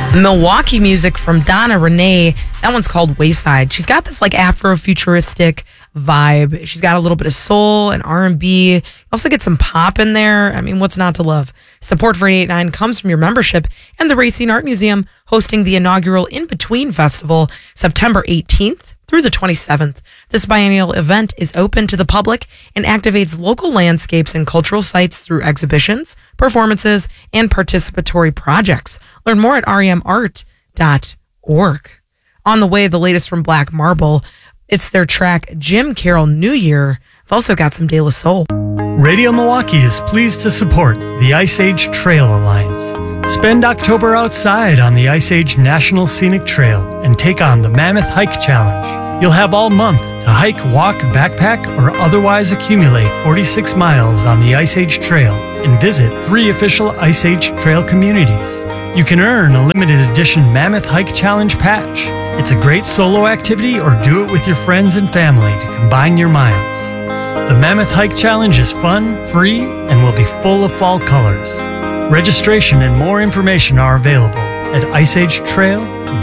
Milwaukee music from Donna Renee. That one's called Wayside. She's got this like Afro-futuristic vibe. She's got a little bit of soul and R&B. You also get some pop in there. I mean, what's not to love? Support for 889 comes from your membership and the Racine Art Museum hosting the inaugural In Between Festival September 18th through the 27th. This biennial event is open to the public and activates local landscapes and cultural sites through exhibitions, performances, and participatory projects. Learn more at remart.org. On the way, the latest from Black Marble. It's their track Jim Carroll New Year. I've also got some De La Soul. Radio Milwaukee is pleased to support the Ice Age Trail Alliance. Spend October outside on the Ice Age National Scenic Trail and take on the Mammoth Hike Challenge. You'll have all month to hike, walk, backpack, or otherwise accumulate 46 miles on the Ice Age Trail and visit 3 official Ice Age Trail communities. You can earn a limited edition Mammoth Hike Challenge patch. It's a great solo activity or do it with your friends and family to combine your miles. The Mammoth Hike Challenge is fun, free, and will be full of fall colors. Registration and more information are available at iceagetrail.com.